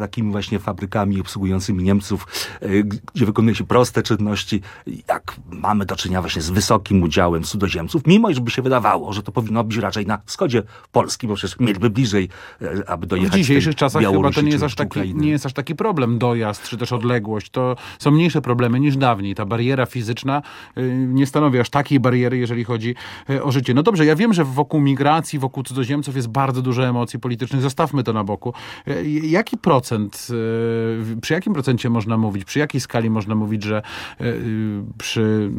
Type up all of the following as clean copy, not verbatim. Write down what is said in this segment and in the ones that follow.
takimi właśnie fabrykami obsługującymi Niemców, gdzie wykonuje się proste czynności, jak mamy do czynienia właśnie z wysokim udziałem cudzoziemców, mimo iż by się wydawało, że to powinno być raczej na wschodzie Polski, bo przecież mieliby bliżej, aby dojechać. W dzisiejszych czasach chyba to nie jest aż taki problem, dojazd czy też odległość. To są mniejsze problemy niż dawniej. Ta bariera fizyczna nie stanowi aż takiej bariery, jeżeli chodzi o życie. No dobrze, ja wiem, że wokół migracji, wokół cudzoziemców jest bardzo dużo emocji politycznych. Zostawmy to na boku. Jaki procent, przy jakim procencie można mówić, przy jakiej skali można mówić, że przy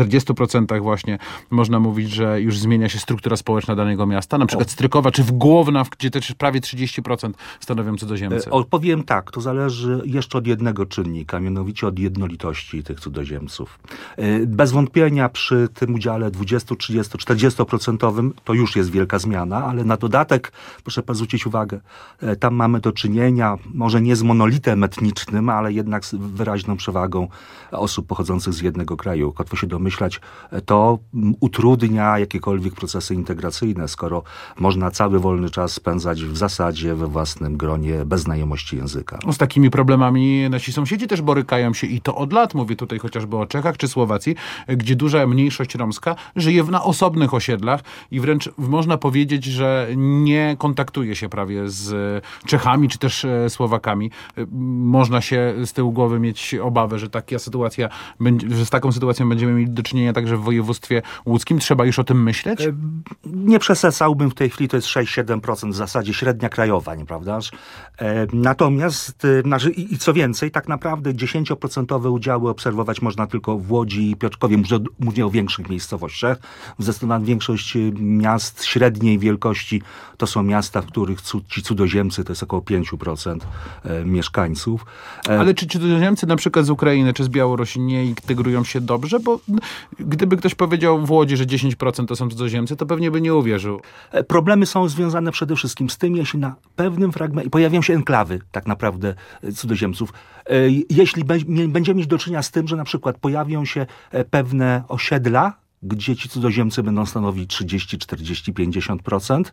40% właśnie można mówić, że już zmienia się struktura społeczna danego miasta, na przykład Strykowa czy w Głowna, gdzie też prawie 30% stanowią cudzoziemcy? Odpowiem tak, to zależy jeszcze od jednego czynnika, mianowicie od jednolitości tych cudzoziemców. Bez wątpienia przy tym udziale 20, 30, 40% to już jest wielka zmiana, ale na dodatek, proszę zwrócić uwagę, tam mamy do czynienia może nie z monolitem etnicznym, ale jednak z wyraźną przewagą osób pochodzących z jednego kraju. Łatwo się domyślać, to utrudnia jakiekolwiek procesy integracyjne, skoro można cały wolny czas spędzać w zasadzie we własnym gronie bez znajomości języka. Z takimi problemami nasi sąsiedzi też borykają się i to od lat. Mówię tutaj chociażby o Czechach czy Słowacji, gdzie duża mniejszość romska żyje na osobnych osiedlach i wręcz można powiedzieć, że nie kontaktuje się prawie z Czechami czy też Słowakami. Można się z tyłu głowy mieć obawę, że że z taką sytuacją będziemy mieli do czynienia także w województwie łódzkim. Trzeba już o tym myśleć? Nie przesadzałbym w tej chwili, to jest 6-7% w zasadzie średnia krajowa, nieprawdaż? Natomiast, i co więcej, tak naprawdę 10% udziały obserwować można tylko w Łodzi i Piotrkowie. Mówię o większych miejscowościach. Zdecydowana większość miast średniej wielkości to są miasta, w których ci cudzoziemcy to jest około 5% mieszkańców. Ale czy cudzoziemcy na przykład z Ukrainy czy z Białorusi nie integrują się dobrze? Bo gdyby ktoś powiedział w Łodzi, że 10% to są cudzoziemcy, to pewnie by nie uwierzył. Problemy są związane przede wszystkim z tym, jeśli na pewnym fragmencie pojawią się enklawy tak naprawdę cudzoziemców. Jeśli będziemy mieć do czynienia z tym, że na przykład pojawią się pewne osiedla, gdzie ci cudzoziemcy będą stanowić 30, 40, 50%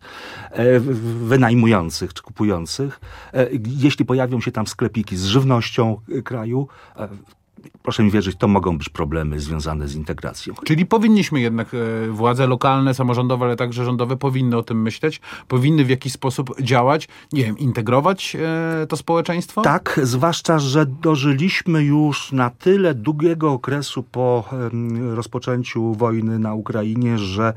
wynajmujących czy kupujących. Jeśli pojawią się tam sklepiki z żywnością kraju, proszę mi wierzyć, to mogą być problemy związane z integracją. Czyli powinniśmy jednak, władze lokalne, samorządowe, ale także rządowe powinny o tym myśleć, powinny w jakiś sposób działać, nie wiem, integrować to społeczeństwo? Tak, zwłaszcza, że dożyliśmy już na tyle długiego okresu po rozpoczęciu wojny na Ukrainie, że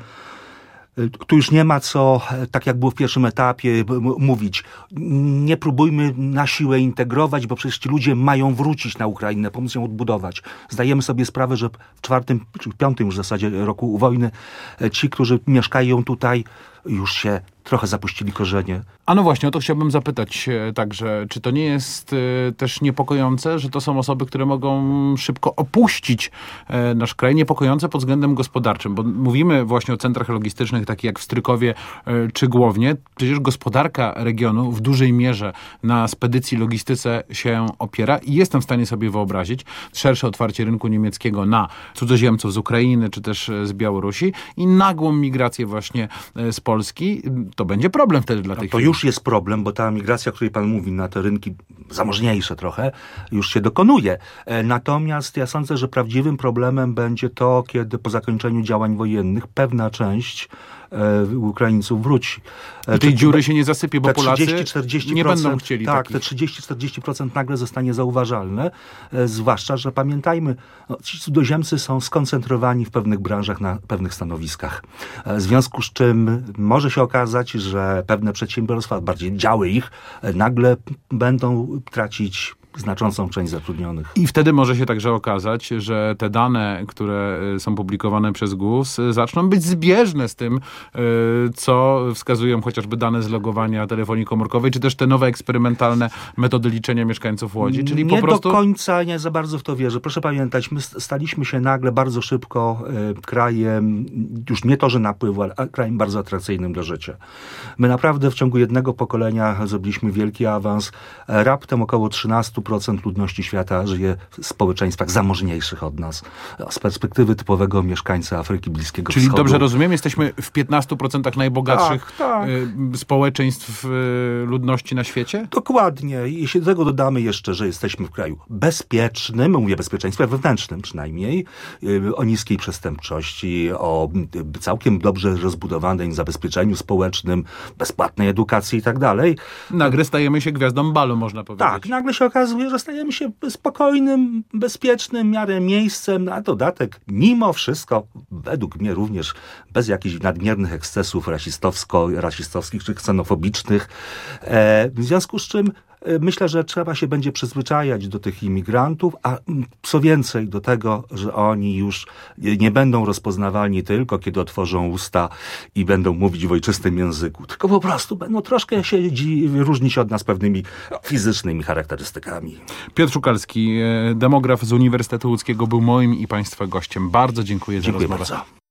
tu już nie ma co, tak jak było w pierwszym etapie, mówić, nie próbujmy na siłę integrować, bo przecież ci ludzie mają wrócić na Ukrainę, pomóc ją odbudować. Zdajemy sobie sprawę, że w 4. czy 5. już w zasadzie roku wojny ci, którzy mieszkają tutaj, już się trochę zapuścili korzenie. A no właśnie, o to chciałbym zapytać także, czy to nie jest też niepokojące, że to są osoby, które mogą szybko opuścić nasz kraj, niepokojące pod względem gospodarczym, bo mówimy właśnie o centrach logistycznych, takich jak w Strykowie czy Głownie. Przecież gospodarka regionu w dużej mierze na spedycji, logistyce się opiera i jestem w stanie sobie wyobrazić szersze otwarcie rynku niemieckiego na cudzoziemców z Ukrainy czy też z Białorusi i nagłą migrację właśnie z Polski. To będzie problem wtedy dla tych To już jest problem, bo ta migracja, o której pan mówi, na te rynki zamożniejsze trochę, już się dokonuje. Natomiast ja sądzę, że prawdziwym problemem będzie to, kiedy po zakończeniu działań wojennych pewna część Ukraińców wróci. I tej dziury się nie zasypie, bo Polacy 30-40% nie będą chcieli tak, takich. te 30-40% nagle zostanie zauważalne. Zwłaszcza, że pamiętajmy, ci cudzoziemcy są skoncentrowani w pewnych branżach, na pewnych stanowiskach. W związku z czym może się okazać, że pewne przedsiębiorstwa, bardziej działy ich, nagle będą tracić znaczącą część zatrudnionych. I wtedy może się także okazać, że te dane, które są publikowane przez GUS, zaczną być zbieżne z tym, co wskazują chociażby dane z logowania telefonii komórkowej, czy też te nowe eksperymentalne metody liczenia mieszkańców Łodzi. Czyli nie po prostu do końca nie za bardzo w to wierzę. Proszę pamiętać, my staliśmy się nagle bardzo szybko krajem, już nie to, że napływu, ale krajem bardzo atrakcyjnym do życia. My naprawdę w ciągu jednego pokolenia zrobiliśmy wielki awans. Raptem około 13 40% ludności świata żyje w społeczeństwach zamożniejszych od nas. Z perspektywy typowego mieszkańca Afryki Bliskiego Czyli Wschodu. dobrze rozumiem, jesteśmy w 15% najbogatszych Tak. społeczeństw ludności na świecie? Dokładnie. Jeśli do tego dodamy jeszcze, że jesteśmy w kraju bezpiecznym, mówię bezpieczeństwie wewnętrznym przynajmniej, o niskiej przestępczości, o całkiem dobrze rozbudowanym zabezpieczeniu społecznym, bezpłatnej edukacji i tak dalej. Nagle stajemy się gwiazdą balu, można powiedzieć. Tak, nagle się okazuje, że stajemy się spokojnym, bezpiecznym w miarę miejscem, na dodatek mimo wszystko, według mnie również bez jakichś nadmiernych ekscesów rasistowskich czy ksenofobicznych. W związku z czym myślę, że trzeba się będzie przyzwyczajać do tych imigrantów, a co więcej do tego, że oni już nie będą rozpoznawalni tylko, kiedy otworzą usta i będą mówić w ojczystym języku, tylko po prostu będą troszkę się różnić od nas pewnymi fizycznymi charakterystykami. Piotr Szukalski, demograf z Uniwersytetu Łódzkiego, był moim i Państwa gościem. Bardzo dziękuję za rozmowę. Bardzo.